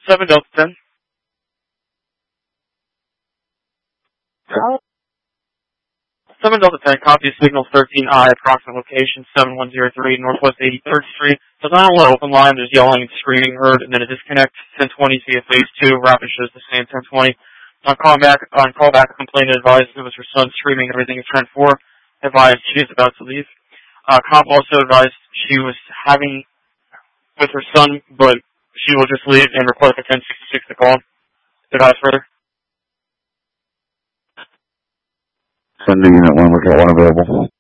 7 Delta 10. Hello? 7 Delta 10, copy signal 13I, approximate location 7103, Northwest 83rd Street. Does not allow open line, there's yelling and screaming heard, and then a disconnect. 1020 via phase 2, rapid shows the same 1020. On callback, a complainant advised it was her son screaming everything in trend 4. Advised she is about to leave. Cop also advised she was having with her son, but she will just leave and request a 1066 to call. Advise further. Send to Unit 1, look at 1 available.